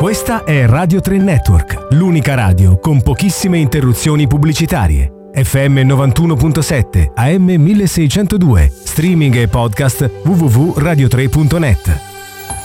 Questa è Radio 3 Network, l'unica radio con pochissime interruzioni pubblicitarie. FM 91.7, AM 1602, streaming e podcast www.radio3.net.